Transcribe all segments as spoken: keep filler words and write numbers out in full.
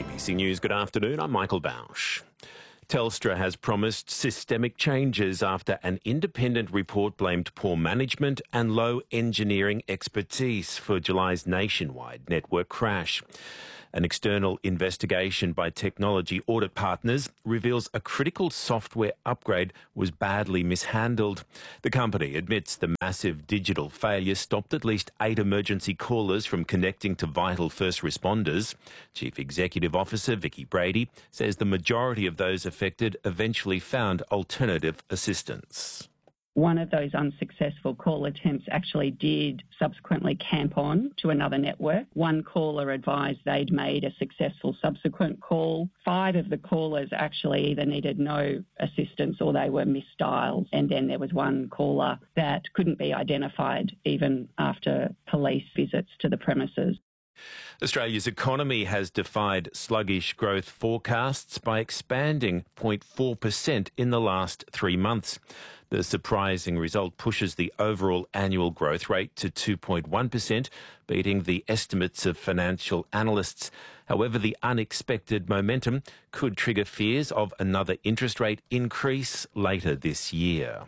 A B C News, good afternoon. I'm Michael Bausch. Telstra has promised systemic changes after an independent report blamed poor management and low engineering expertise for July's nationwide network crash. An external investigation by Technology Audit Partners reveals a critical software upgrade was badly mishandled. The company admits the massive digital failure stopped at least eight emergency callers from connecting to vital first responders. Chief Executive Officer Vicki Brady says the majority of those affected eventually found alternative assistance. One of those unsuccessful call attempts actually did subsequently camp on to another network. One caller advised they'd made a successful subsequent call. Five of the callers actually either needed no assistance or they were misdialed. And then there was one caller that couldn't be identified even after police visits to the premises. Australia's economy has defied sluggish growth forecasts by expanding zero point four percent in the last three months. The surprising result pushes the overall annual growth rate to two point one percent, beating the estimates of financial analysts. However, the unexpected momentum could trigger fears of another interest rate increase later this year.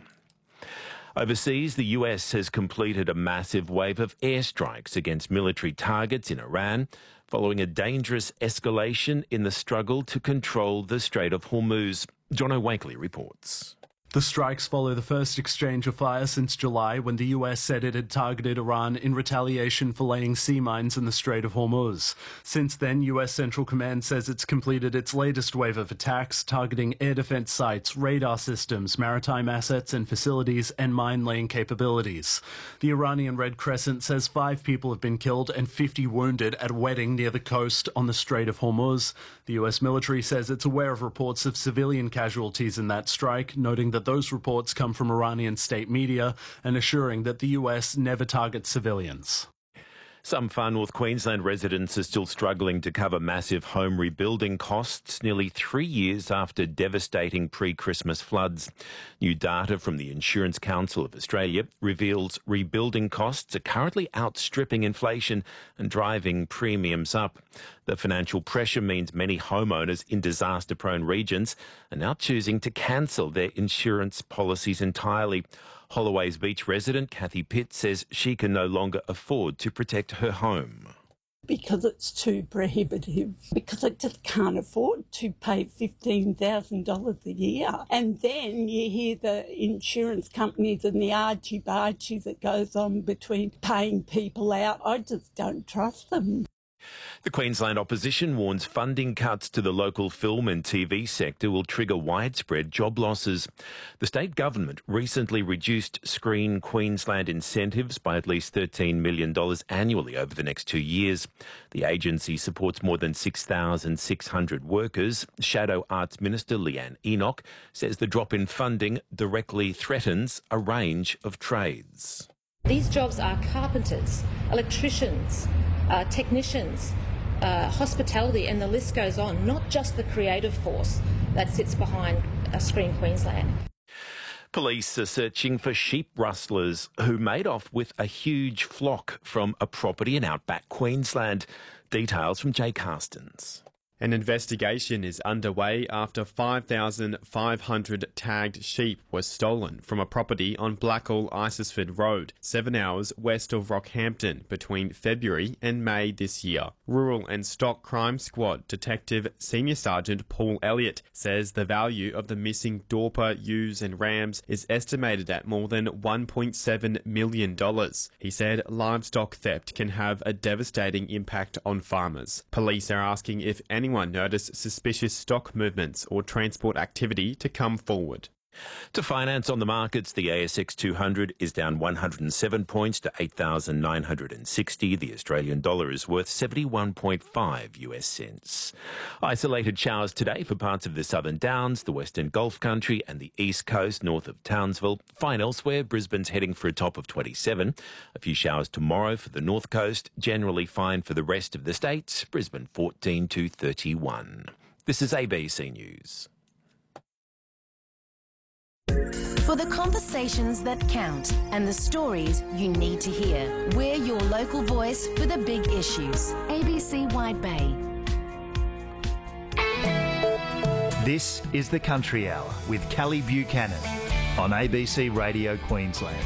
Overseas, the U S has completed a massive wave of airstrikes against military targets in Iran, following a dangerous escalation in the struggle to control the Strait of Hormuz. Jono Wakely reports. The strikes follow the first exchange of fire since July, when the U S said it had targeted Iran in retaliation for laying sea mines in the Strait of Hormuz. Since then, U S Central Command says it's completed its latest wave of attacks, targeting air defense sites, radar systems, maritime assets and facilities, and mine-laying capabilities. The Iranian Red Crescent says five people have been killed and fifty wounded at a wedding near the coast on the Strait of Hormuz. The U S military says it's aware of reports of civilian casualties in that strike, noting that those reports come from Iranian state media and assuring that the U S never targets civilians. Some Far North Queensland residents are still struggling to cover massive home rebuilding costs nearly three years after devastating pre-Christmas floods. New data from the Insurance Council of Australia reveals rebuilding costs are currently outstripping inflation and driving premiums up. The financial pressure means many homeowners in disaster-prone regions are now choosing to cancel their insurance policies entirely. Holloway's Beach resident Kathy Pitt says she can no longer afford to protect her home. Because it's too prohibitive, because I just can't afford to pay fifteen thousand dollars a year. And then you hear the insurance companies and the argy-bargy that goes on between paying people out. I just don't trust them. The Queensland opposition warns funding cuts to the local film and T V sector will trigger widespread job losses. The state government recently reduced Screen Queensland incentives by at least thirteen million dollars annually over the next two years. The agency supports more than six thousand six hundred workers. Shadow Arts Minister Leanne Enoch says the drop in funding directly threatens a range of trades. These jobs are carpenters, electricians, uh, technicians, uh, hospitality, and the list goes on, not just the creative force that sits behind uh, Screen Queensland. Police are searching for sheep rustlers who made off with a huge flock from a property in outback Queensland. Details from Jay Carstens. An investigation is underway after five thousand five hundred tagged sheep were stolen from a property on Blackall Isisford Road, seven hours west of Rockhampton, between February and May this year. Rural and Stock Crime Squad Detective Senior Sergeant Paul Elliott says the value of the missing Dorper, ewes and rams is estimated at more than one point seven million dollars. He said livestock theft can have a devastating impact on farmers. Police are asking if any anyone noticed suspicious stock movements or transport activity to come forward. To finance on the markets, the A S X two hundred is down one hundred seven points to eight thousand nine hundred sixty. The Australian dollar is worth seventy-one point five U S cents. Isolated showers today for parts of the Southern Downs, the Western Gulf Country and the East Coast north of Townsville. Fine elsewhere, Brisbane's heading for a top of twenty-seven. A few showers tomorrow for the North Coast, generally fine for the rest of the states. Brisbane fourteen to thirty-one. This is A B C News. For the conversations that count and the stories you need to hear, we're your local voice for the big issues. A B C Wide Bay. This is the Country Hour with Callie Buchanan on A B C Radio Queensland.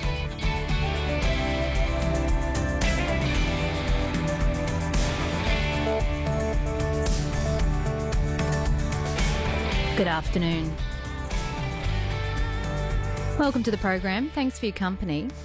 Good afternoon. Welcome to the program. Thanks for your company.